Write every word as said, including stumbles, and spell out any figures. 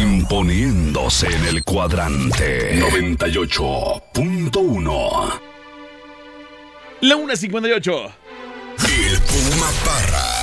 Imponiéndose en el cuadrante noventa y ocho punto uno. La una cincuenta y ocho. El Puma Parra.